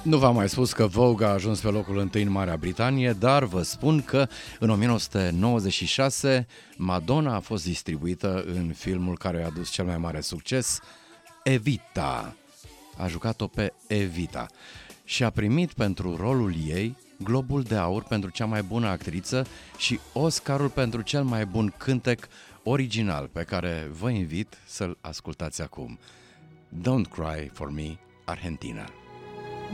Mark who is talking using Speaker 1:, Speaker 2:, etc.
Speaker 1: Nu v-am mai spus că Vogue a ajuns pe locul 1 în Marea Britanie, dar vă spun că în 1996 Madonna a fost distribuită în filmul care i-a adus cel mai mare succes, Evita. A jucat-o pe Evita și a primit pentru rolul ei Globul de Aur pentru cea mai bună actriță și Oscarul pentru cel mai bun cântec original, pe care vă invit să-l ascultați acum. Don't Cry for Me, Argentina.